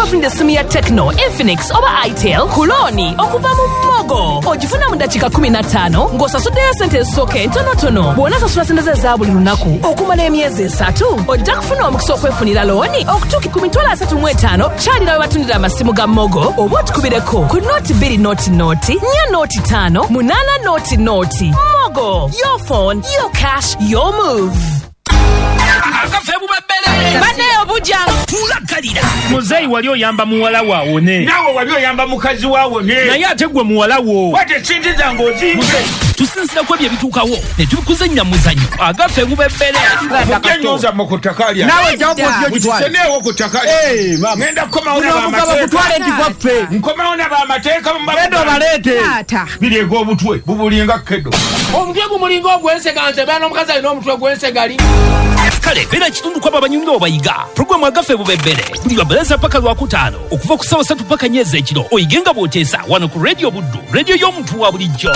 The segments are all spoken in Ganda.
ofunde simu ya Tecno, Infinix oba Itel kuloni okuva mu Mogo. Ogifuna mu dakika 15 ng'osasuddeyo sente ezisooka entonotono. Bw'onasasula sente ze za buli lunaku okumala emyezi 3, ojja kufuna omukisa okwefunira looni okutuuka ku mitwalo 35 kyalira we batundira amasimu ga Mogo oba otukubireko ku noti 2 noti 4 noti 5 8 noti. Mogo, your phone, your cash, your move. Akafebu babele bane obuja tulakalira muzeyi wali oyamba muwala waawo ne nawe wali oyamba mukazi waawo ne naye ate gwe muwala wo wate sinziza ngozi tusinzira ku ebyo ebituukawo ne tubikuzannya muzanyo agafebu babele mugenyoza mu kutakalya nawe jawokozyo kitwale neewo kutakalya ngenda kukomawo n'abamateeka nkomawo n'abamateeka mubendo balete biriega obutwe bubulinga kedo omutwe gumulinga ogwenseganse bana omukazi alina omutwe gwensegali kale bera kitundu kwaba banyumya obayiga programu agafe bubebere buli lwabaleza paka lwakutaano okuva ku 3 paka nyezi ekiro oyigenga bw'oteesa wano ku radio buddu radio y'omuntu wa bulijjo.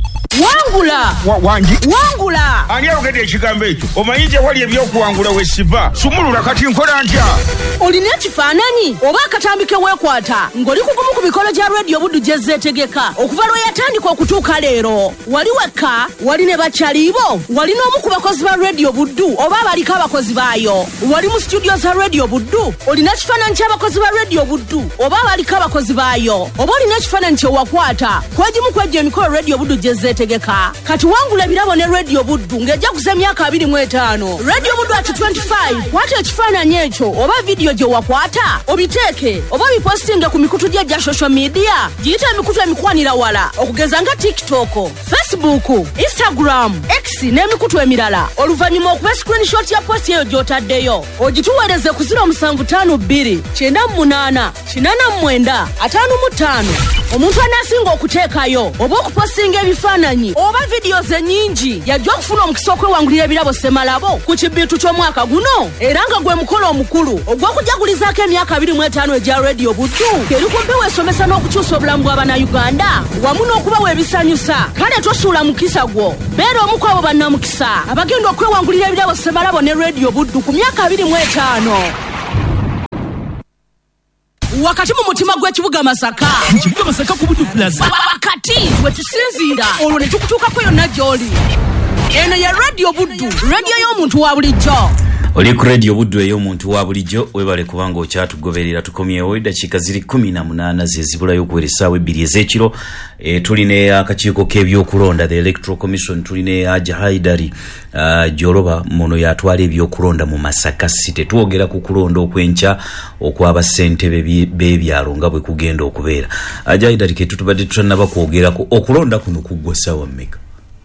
Wangula ani ayogedde ekigambo ekyo omanyi wali ebyokuwangula wesiva sumulula kati nkola ntya olina ekifaananyi oba akatambike weekwata ng'oli kugumu ku mikolo gya radio buddu gye zeetegeka okuva lwe yatandika okutuuka leero wali wekka wali ne bakyaliibo wali n'omu ku bakozi ba radio buddu oba abaliko abakozi baayo wali mu studio za radio buddu olina ekifaananyi ky'abakozi ba radio buddu oba abaliko abakozi baayo oba olina ekifaananyi kyewakwata kwegimu kwegyo emikolo radio buddu gye zeetegeka kati wangula ebirabo ne radio buddu ng'ejja kuza emyaka 25 radio buddu ati 25 kwata ekifaananyi ekyo oba vidiyo gye wakwata obiteeke oba bipostinge ku mikutu gya social media giyita emikutu emikwanira wala okugeza nga TikTok, Facebook, Instagram, X n'emikutu emirala oluvannyuma okuba screenshot ya post eyo gy'otaddeyo ogituweereze ku 0752 98 89 55 omuntu anaasinga okuteekayo oba okupostinga ebifaananyi oba vidiyo ze nnyingi yajja okufuna omukisa okwewangulira ebirabo Semalabo ku kibbiitu ky'omwaka guno era nga gwe mukolo omukulu ogw'okujagulizaako emyaka 25 egya radio buddu eri ku mpewo esomesa n'okukyusa obulamu bw'Abannayuganda wamu n'okubawa ebisanyusa kale tosuula mukisa gwo beera omu ku abo bannamukisa abagenda okwewangulira ebirabo Semalabo ne radio buddu ku myaka 25 wakati mu mutima gw'ekibuga Masaka ku Buddu Plaza wakati we tusinziira olwo ne tukutuukako yonna gy'oli eno ye radio buddu radio y'omuntu wa bulijjo oli ku radio buddu ey'omuntu wa bulijjo webale kubanga okyatugoberera tukomyewo eddakiika ziri 18 zezibulayo okuwera essaawa 2 ez'ekiro tulina akakiiko k'ebyokulonda the electoral commission tulina Haja Haidari Joloba muno yatwala ebyokulonda mu Masaka City tuwogera ku kulonda okwenkya okwaba ssentebe b'ebyalo nga bwe kugenda okubeera Haja Haidari ke tutubadde tutannaba kwogerako okulonda kuno kuggwa ssaawa mmeka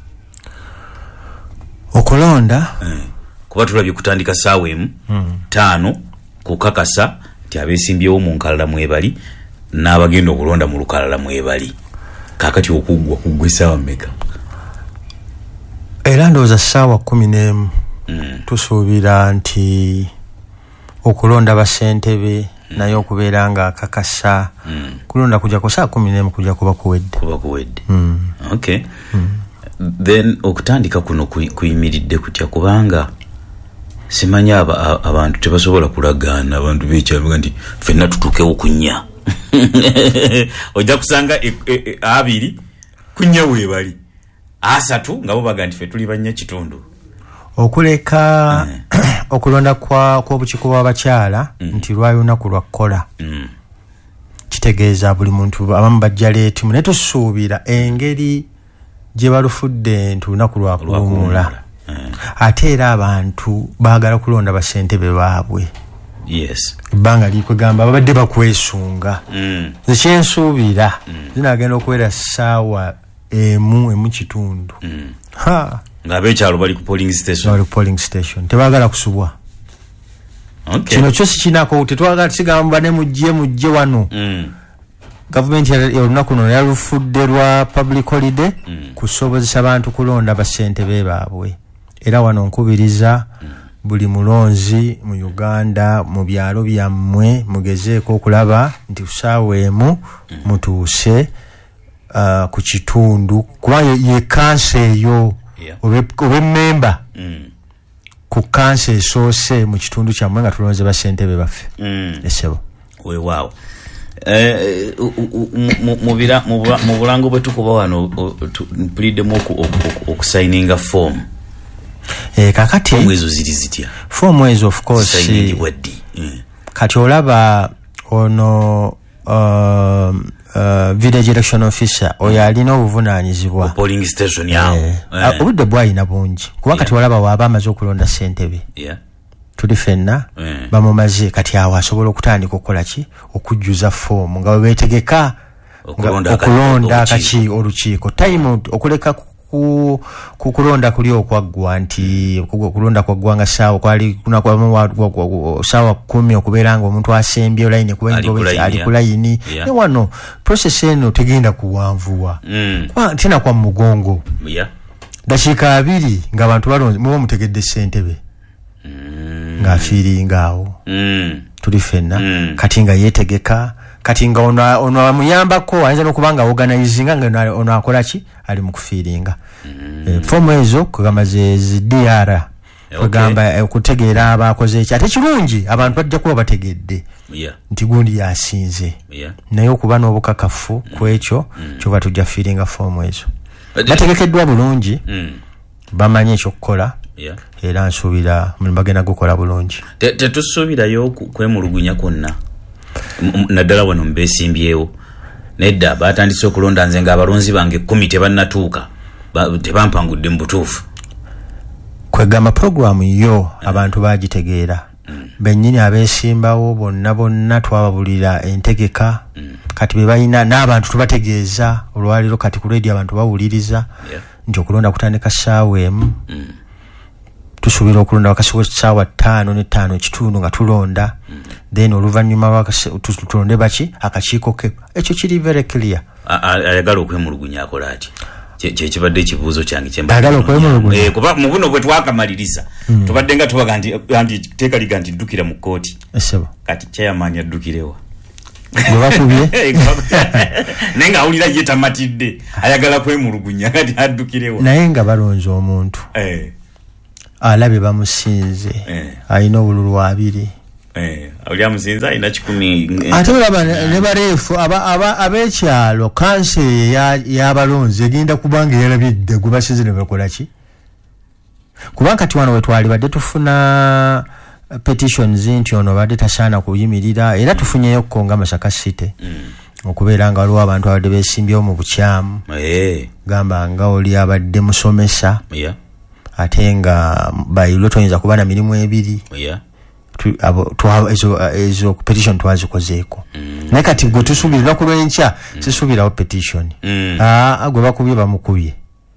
okulonda kuba tulabye kutandika ssaawa 5 kukakasa nti abeesimbyewo mu nkalala mwebali n'abagenda okulonda mu lukalala mwebali kakati okuggwa essaawa mmeka era ndowooza ssaawa 11 tusuubira nti okulonda bassentebe naye okubeera nga akakasa kulonda kujja ku ssaawa 11 kujja kuba kuwedde okay then okutandika kuno kuyimiridde kutya kubanga simanya abantu tebasobola kulagaana abantu bekyalo nti fenna tutuukewo kunya ojja kusanga 2 kunya weebali 3 nga bo baga nti fe tuli banya kitundu okuleka okulonda kw'obukiiko bw'abakyala nti lwayunaku lwa kkola kitegeeza buli muntu abamu bajja leetimu naye tusuubira engeri gye balufudde nti lunaku lwa kuwummula ate era abantu baagala kulonda bassentebe baabwe ebbanga likwegamba babadde bakwesunga nze kyensuubira zinagenda okubeera ssaawa emu kitundu ng'abeekyalo bali ku polling station tebaagala kusubwa kino kyo sikinako tetwagala tusigamba bane mujje wano gavumenti olunaku luno yalufudde lwa public holiday kusobozesa abantu kulonda bassentebe baabwe era wano nkubiriza buli mulonzi mu Uganda mu byalo byammwe mugezeeko okulaba nti ssaawa emu mutuuse ku kitundu kubanga ye kansa eyo obe memba ku kansa esoose mu kitundu kyammwe nga tulonze bassentebe baffe esebo Weewaawo. Mu bulango bwe tukuba wano mpulidemu okusayininga form. Kakati form ezo ziri zitya? Form ezo of course kati olaba ono village election officer oyo alina obuvunanyizibwa polling station yawo obudde bwalina bungi kuba kati olaba waaba amaze okulonda ssentebe tuli fenna bamumaze kati awo asobola okutandika okukola ki okujjuza foomu nga webeetegeka okulonda akaki olukiiko time okuleka kukulonda kuli okwaggwa nti okulonda kwaggwa nga saawa kwali saawa 10 okubeera nga omuntu asembye olayini kuba ali ku layini ne wano process eno tegenda kuwanvuwa tina kwa mugongo dakiika 2 nga abantu balonze muba mutegedde ssentebe nga afiiringa awo tuli fenna kati nga yeetegeka kati nga ono amuyambako ayinza n'okubanga organizinga nga ono akola ki ali mu kufiiringa fomu ezo kugamba ze DR kugamba okutegeera abakoze eki ate kirungi abantu bajja kuba bategedde nti gundi yasinze naye okuba n'obukakafu ku ekyo kyoba tujja fiiringa fomu ezo bategekeddwa bulungi bamanye ekyokukola era nsuubira mulimu bagenda gukola bulungi tetusuubirayo kwemulugunya kwonna naddala wano mbeesimbyewo nedda batandise okulonda nze nga abalonzi bange 10 tebannatuuka tebampangudde mu butuufu kwegamba programu yo abantu bagitegeera bennyini abeesimbawo bonna twababulira entegeka kati be balina n'abantu tubategeeza olwaliro kati ku radio abantu bawuliriza nti okulonda kutandika ssaawa emu tusuubira okulonda wakati wa ssaawa 5 ne 5 kitundu nga tulonda then oluvannyuma tulonde baki akakiiko ke ekyo kiri very clear ayagala okwemulugunya akola ati kyekibadde ekibuuzo kyange kyembagala okwemulugunya kuba mu buno bwe twakamaliriza tubadde nga tubaga nti teeka liga nti ddukira mu kkooti kati chairman yaddukirewa gwebakubye naye nga awulira ye tamatidde ayagala kwemulugunya kati addukirewa naye nga balonze omuntu alabe bamusinze alina obululu 2 awuli amusinze alina 10 ate olaba ne bareefu ab'ekyalo kanse y'abalonzi egenda kubanga yalabidde gwe basinze ne bakola ki kubanga kati wano wetwali badde tufuna petitions nti ono badde tasaana kuyimirira era tufunyeyo konga Masaka City okubeera nga waliwo abantu abadde beesimbyewo mu bukyamu gamba nga oli abadde musomesa ate nga bayiro toyinza kuba na mirimu 2 ezo petition twazikozeeko naye kati gwe tusuubira ku lw'enkya sisuubirawo petition gwe bakubye bamukubye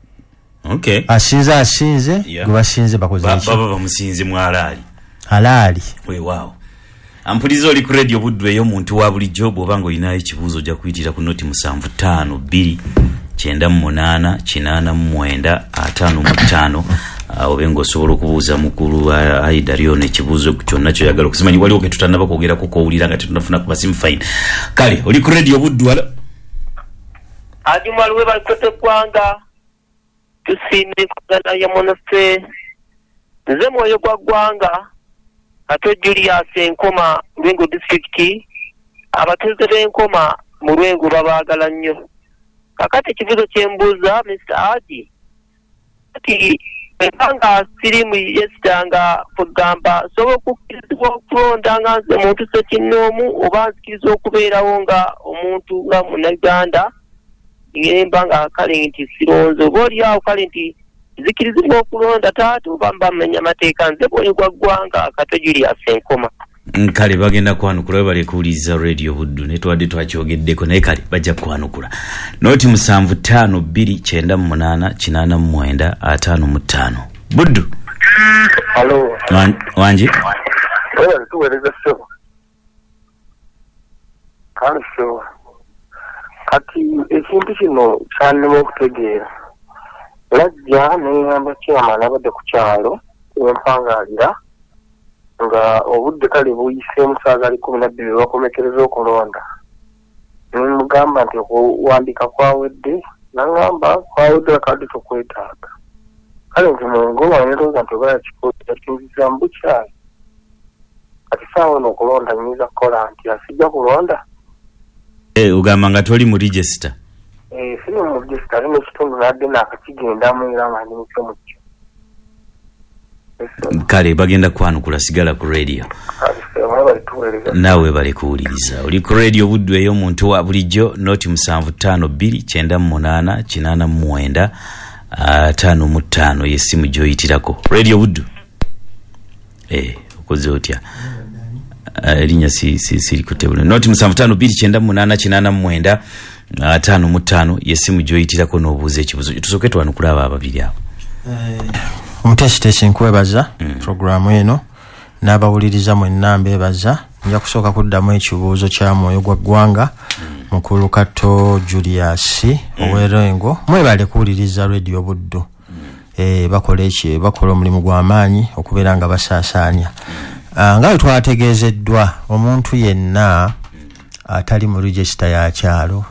asinze gwe basinze bakoze baba bamusinze mu alaali weewaawo ampuliza oli ku radio Buddu ey'omuntu wa bulijjo bw'obanga olinayo ekibuuzo ojja kuyitira ku noti 75 2 98 55 obe ng'osobola okubuuza mukulu Aida Lion ekibuuzo kyonna kyoyagala okusimanyi waliwo ke tutannaba kwogera kuko owulira nga tetunafuna ku basimu fine kale oli ku radio Buddu wala Ajuma luwe balikote gwanga tusiime kugana ya monafe nze mwoyo gwa gwanga Kato Julius Enkoma Lwengo district abateze b'Enkoma mu Lwengo babaagala nnyo kakati ekibuzo kyembuuza Mr. Haji ati ebanga sirimu yesitanga kugamba sobola okukirizibwa okulonda nga nze muntu sekinnoomu oba nzikiriza okubeerawo nga omuntu nga munnaganda ngemba nga kale nti sironze oba oliawo kale nti zikirizibwa okulonda taata oba mbamenya amateeka nze bwoyo gwa ggwanga Kato Julius Enkoma kale bagenda kwanukula bali kuwuliriza radio Buddu ne twadde twakyogeddeko naye kale bajja kwanukula noti 752889 Buddu Hello wanji tuweleza sebo kanso kati ekintu kino kyannema okutegeera lajja neyamba chairman abadde ku kyalo empangaalira nga obudde kale buyise omusaza ali 12 bakomekereza okulonda nimugamba nti okuwandika kwawedde nangamba kwawedde akadde tokwetaaga kale nti mungoma neroza nti obaya kikozi yakinziza mbukyali kati saawa n'okulonda nyinza kukola nti asijja kulonda ugamba nga toli mu register sini mu register ali mu kitundu nadde naakakigendamu era nga ndi mukyo mukyo kale bagenda kwanukula sigala ku radio naawe bali kuwuliriza oli ku radio Buddu ey'omuntu wa bulijjo noti 752888 yesimu gyoyitirako radio Buddu okoze otya linya siri ku table noti 752888 yesimu gyoyitirako n'obuuza ekibuzo tusooke twanukula abo ababiri abo omutesitesi nkwebaza programu eno n'abawuliriza mwenna mbeebaza nja kusooka kuddamu ekibuuzo kya mwoyo gwa ggwanga mukulu Kato Julius Owerengo mwebale kuwuliriza radio Buddu bakola omulimu gw'amaanyi okubeera nga basaasaanya nga bwe twategeezeddwa omuntu yenna atali mu register ya kyalo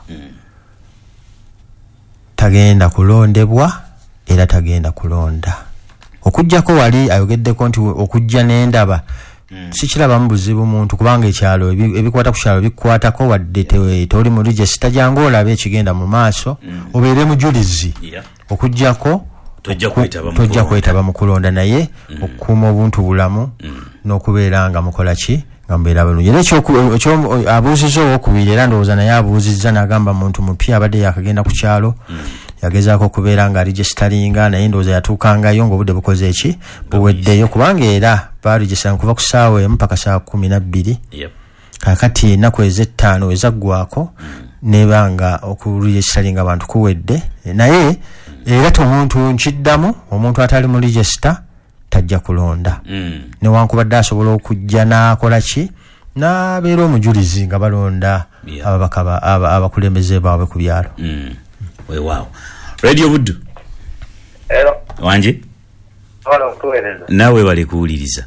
tagenda kulondebwa era tagenda kulonda okujjako wali ayogeddeko nti okujja n'endaba sikirabamu buzibu muntu kubanga ekyalo ebikwata ku kyalo bikwatako wadde toli mu register jangu olabe ekigenda mu maaso obeere mujulizi okujjako tojja kwetaba mu kulonda naye okukuuma obuntu bulamu n'okubeera nga mukola ki nga mubeera bulungi era abuuzizza owokubiri era ndowooza naye abuuzizza n'agamba muntu mupya abadde yakagenda ku kyalo yagezaako okubeera nga registaringa naye ndowooza yatuukangayo ng'obudde bukoze eki buweddeyo kubanga era baregisitara kuva ku ssaawa emu paka ssaawa 12 kakati ennaku ez'ettaano ezaggwako nebanga okuregistaringa abantu kuwedde naye era omuntu nkiddamu omuntu atali mu register tajja kulonda newankubadde asobola okujja n'akola ki n'abeera omujulizi nga balonda ababaka abakulembeze baabwe ku byalo weewaawo radio Buddu wanje naawe bali kuwuliriza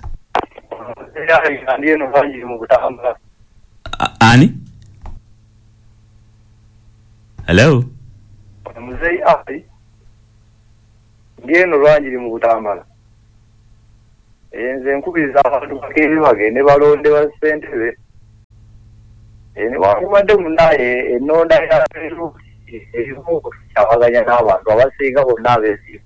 ani hello muzeyi afi ngeno lwanjiri mu Butambala nze nkubiriza abantu bakiri bagende balonde ba ssentebe newankubadde munaye ennonda yaero erimu kyawaganya n'abantu abasinga bonna abeesimu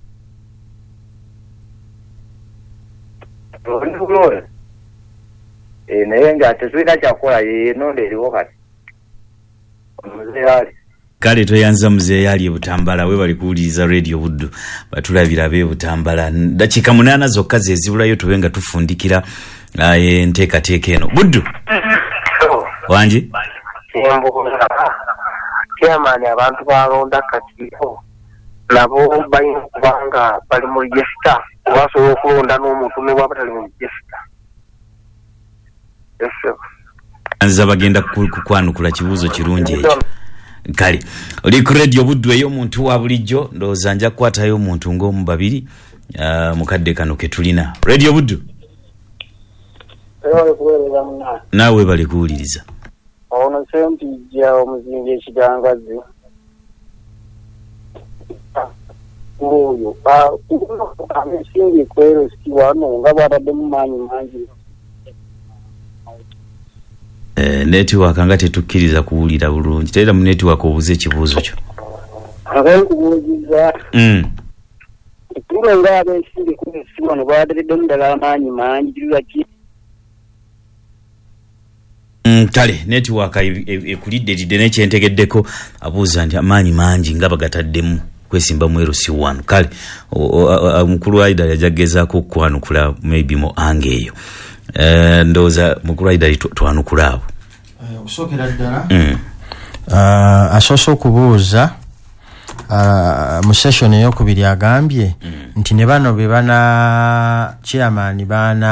olibuloola naye nga tetulina kyakukola ennonda eriwo kati omuzeeyaali kale toyanza muzeeyi ali e Butambala we bali kuwuliriza radio Buddu batulabira be Butambala dakiika 8 zokka zezibulayo tube nga tufundikira enteekateeka eno Buddu wanje kyamaani abantu balonda kakiiko nabo balina okubanga bali mu register basobola okulonda n'omuntu ne bwaba tali mu register anza bagenda kukwanukula kibuuzo kirungi ekyo kale oli ku radio Buddu ey'omuntu wa bulijjo ndowooza nja kukwatayo omuntu ng'omu babiri mukadde kano ke tulina radio Buddu naawe bali kuwuliriza ono sempijja omuzingi ekigangazi oyo amesingi kwero sikiwano nga bwatadde mu maanyi mangi netiwaka nga tetukkiriza kuwulira bulungi teera mu netiwaka obuze ekibuuzo kyo akenkubuuziza tulo nga abensingi kwesiwano bwataddeddemu ddala amaanyi mangi tulaki kale netiwaka ekulidde nekyentegeddeko abuuza nti amaanyi mangi nga bagataddemu kwesimba mwero si wano kale mukulu Aida yajagezaako okwanukula maybe mu ange eyo ndowooza mukulu Aida twanukula abo okusookera ddala asoose okubuuza mu session eyokubiri agambye nti ne bano be bana chairman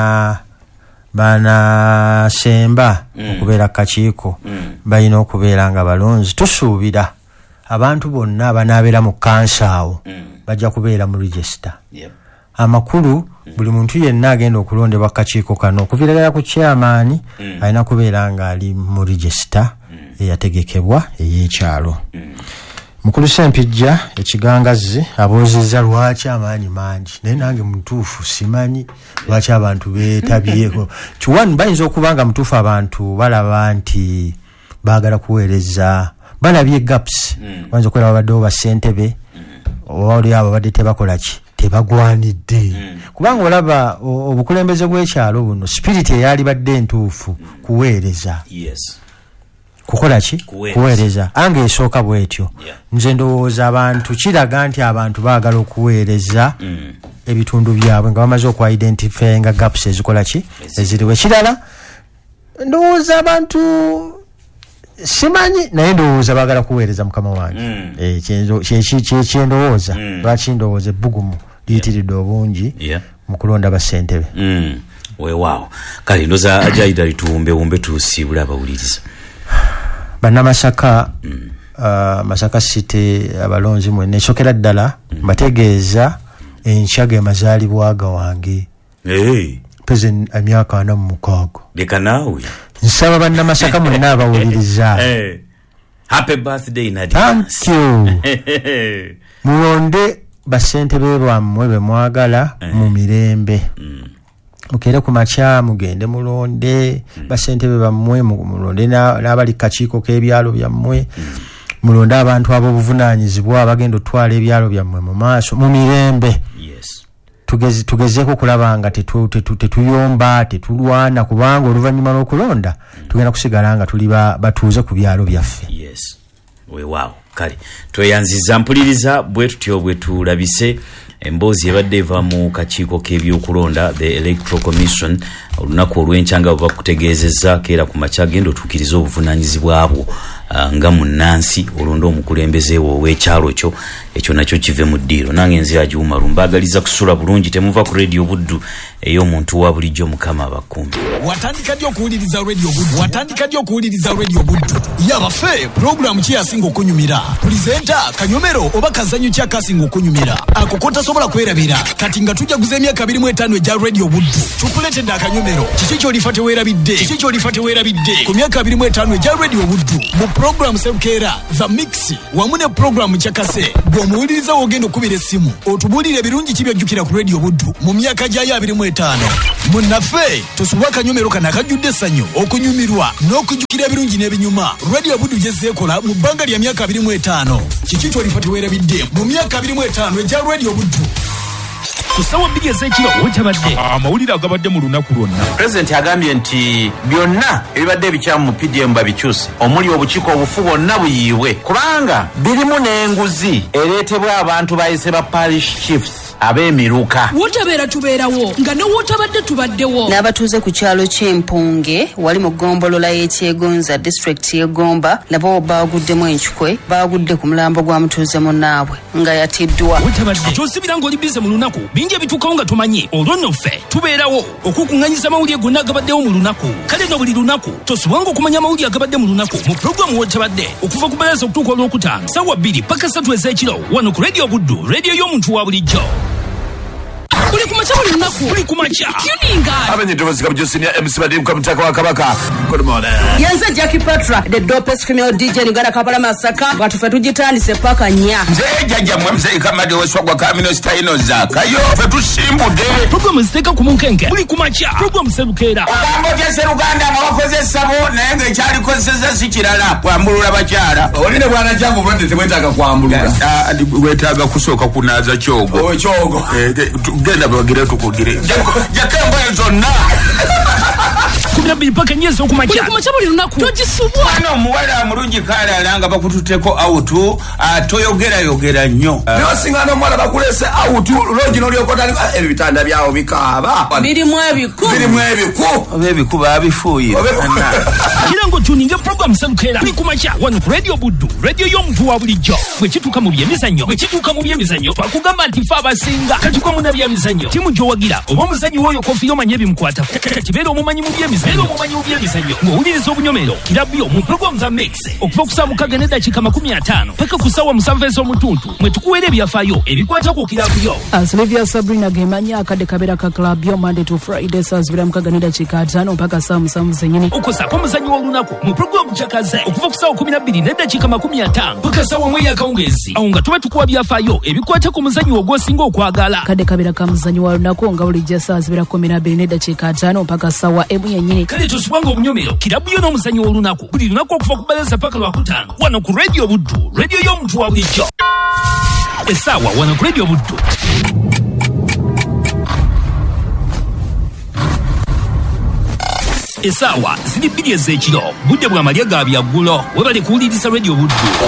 bana semba okubeera kakiiko balina okubeera nga balonzi tusuubira abantu bonna abanaabeera mu kansa awo bajja kubeera mu register amakulu buli muntu yenna agenda okulondebwa kakiiko kano okuviiragala ku chairman alina kubeera nga ali mu register eyategekebwa ey'ekyalo mukulu Sempijja ekigangazi aboozezza lwaki amaanyi mangi naye nange mutuufu simanyi lwaki abantu beetabyeko kiwani bayinza okuba nga mutuufu abantu balaba nti baagala kuweereza balabye gaps bayinza okwera babaddewo bassentebe oba oli abo badde tebakolaki tebagwanidde kubanga olaba obukulembeze bw'ekyalo buno spirit eyali badde entuufu kuweereza kukola ki kuweereza ange esooka bwetyo nze ndowooza abantu kiraga nti abantu baagala okuweereza ebitundu byabwe nga bamaze okwidentifyinga gaps ezikola ki eziriwo ekirala ndowooza abantu simanyi naye ndowooza baagala kuweereza mukama wange kyendowooza lwaki ndowooza ebbugumu liyitiridde obungi mu kulonda bassentebe weewaawo kale ndoza ajaida lituwumbewumbe tusiibula abawuliriza bannamasaka Masaka City abalonzi mwe nesokera ddala mbategeeza enkyaga emazaalibwa wange peze emyaka 46 leka naawe nsaba bannamasaka mwenna abawuliriza happy birthday in advance. Thank you. Mulonde bassentebe bammwe be mwagala mu mirembe mukere ku makya mugende mulonde bassentebe bammwe mulonde n'abali kakiiko k'ebyalo byammwe mulonde abantu ab'obuvunaanyizibwa abagenda otwala ebyalo byammwe mu maaso mu mirembe tugezeeko kulaba nga tetuyomba tetulwana kubanga oluvannyuma lw'okulonda tugenda kusigala nga tuli batuuze ku byalo byaffe. Weewaawo kale tweyanziza mpuliriza bwe tutyo bwe tulabise emboozi ebadde eva mu kakiiko k'ebyokulonda the Electoral Commission olunaku olw'enkyanga bwe bakutegeezezza keera ku makya genda otuukiriza obuvunaanyizibwa bwo nga munnansi olonda omukulembeze wo ow'ekyalo kyo ekyo nakyo kive mu ddiiro nange nzira Juma mbaagaliza kusula bulungi temuva ku Radio Buddu ey'omuntu wa bulijjo Mukama abakumbi. Watandika ddi okuwuliriza Radio Buddu yabafe programu ki yasinga okunyumira pulizenta kanyomero oba kazanyo ki akasinga okunyumira ako kotasobola kwerabira kati nga tujaguza emyaka 25 egya Radio Buddu tukuletedde akanyomero kiki ky'olifa teweerabidde ku myaka 25 egya Radio Buddu mu programu Self-Care The Mix wamu ne programu Chakase bw'omuwuliriza wogenda okubira essimu otubuulire birungi kibyajjukira ku Radio Buddu mu myaka gyayo 25 munnaffe tosubwa akanyomero kana akajjudde essanyu okunyumirwa n'okujjukira ebirungi n'ebinyuma Radio Buddu gyezeekola mu bbanga lya myaka 25 kiki ky'olifa teweerabidde mu myaka 25 egya Radio Buddu. Kusawa bigi ezekiro wetabadde amawulire agabadde mu lunaku lwonna. President agambye nti byonna ebibadde ebikyamu mu PDM babikyuse omuli obukiiko obufu bwonna buyiibwe kubanga birimu n'enguzi ereetebwa abantu bayise ba parish chiefs ab'emiruka. Wotabeera tubeerawo nga ne wotabadde tubaddewo. N'abatuuze ku kyalo ky'Empunge wali mu ggombolola y'Ekyegonza district y'Egomba nabo baaguddemu enkikwe baagudde ku mulambo gwa mutuuze munnaabwe nga yatiddwa. Wotabadde tosibira ng'oli bize mu lunaku bingi ebituukawo nga tumanyi olwo nno ffe tubeerawo okukuŋŋanyiza amawulire gonna agabaddewo mu lunaku kale no buli lunaku tosubwanga okumanya amawulire agabadde mu lunaku mu pulogulamu wotabadde okuva ku balaza okutuuka olwokutaano ssaawa 2 paka 3 ez'ekiro wano ku Radio Buddu radio y'omuntu wa bulijjo. Uli kumacha buli lunaku uli kumacha tuninga abanyedobozi ka Josinia MC Badim ka mutaka wa Kabaka. Good morning. Yanze Jackie Patra the dopest female DJ Ngara Kapala Masaka batufe tugitandise paka nya jajja mwemze kamade weswagwa kamino style zakayo fetusimbude program ziteka ku munkenke uli kumacha program Self-Care ogambo kya Seruganda abakoze sabo naye cyali kozesa sikirala kwambulula bakyala oline bwana jangu bwende tebwetaga kwambulula wetaga kusoka kunaza kyogo genda bagire tukugire jakamba zonna kubira bipaka nyezo okumacha kumacha buli lunaku togisubwa ano muwala mulungi kala alanga bakututeko autu toyogera nnyo singana mwala bakulese autu logi noliyokota ebitanda byawo bikaba birimu ebiku ebiku babifuuye kirango tuninge program Self-Care uli kumacha wano ku Radio Buddu radio y'omuntu wa bulijjo bwe kituuka mu byemizannyo twakugamba nti fe abasinga katuka mu nabyemizannyo timu gyowagira oba omuzannyi w'oyo kofi omanyi ebimkwata kibeera omumanyi mu byemizannyo ng'owuliriza obunyomero kirabyo mu program za Mix okuva ku ssaawa 6 n'eddakiika 50 paka ku ssaawa 7 ez'omutuntu mwe tukuweera ebyafaayo ebikwata ku kirabyo. Sylvia Sabrina gemanya akadde kabeera ka kirabyo Monday to Friday saa 6 n'eddakiika 5 paka saa 7 zennyini okusaako omuzannyi w'olunaku mu program kyakaze okuva ku ssaawa 12 n'eddakiika 50 paka ssaawa 1 ey'akawungeezi awo nga tuba tukuwa byafaayo ebikwata ku muzannyo ogwosinga okwagala kadde kabera ka muzannyo wa lunaku nga bulijjo ssaawa zibera 12 n'eddakiika 5 mpaka ssaawa 1 yennyini kale tosubwanga obunyomero kirabu yo n'omuzannyo w'olunaku buli lunaku okuva ku bbalaza paka lwakutaano wano ku radio buddu radio y'omuntu wa bulijjo essaawa wano ku radio buddu essaawa ziri 2 ez'ekiro budde bwa malya ga byaggulo webale kuwuliriza radio buddu